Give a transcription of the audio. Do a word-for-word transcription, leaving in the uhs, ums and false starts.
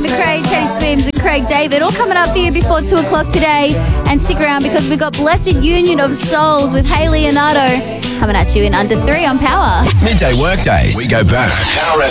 McRae, Teddy Swims and Craig David all coming up for you before two o'clock today. And stick around because we've got Blessed Union of Souls with Hey Leonardo coming at you in under three on Power. Midday workdays. We go back. Power